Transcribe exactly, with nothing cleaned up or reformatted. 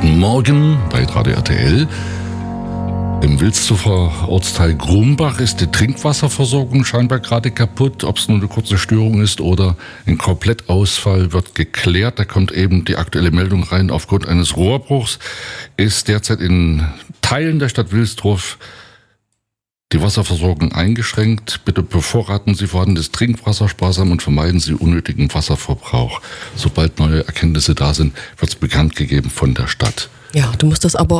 Guten Morgen bei Radio R T L. Im Wilsdorfer Ortsteil Grumbach ist die Trinkwasserversorgung scheinbar gerade kaputt. Ob es nur eine kurze Störung ist oder ein Komplettausfall, wird geklärt. Da kommt eben die aktuelle Meldung rein. Aufgrund eines Rohrbruchs ist derzeit in Teilen der Stadt Wilsdorf die Wasserversorgung eingeschränkt. Bitte bevorraten Sie vorhandenes Trinkwasser sparsam und vermeiden Sie unnötigen Wasserverbrauch. Sobald neue Erkenntnisse da sind, wird es bekannt gegeben von der Stadt. Ja, du musst das aber